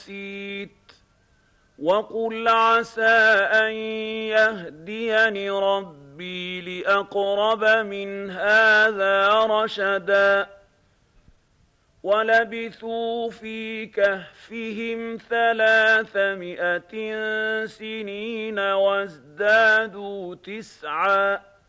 نسيت وقل عسى أن يهديني ربي لأقرب من هذا رشدا ولبثوا في كهفهم 300 سنين وازدادوا 9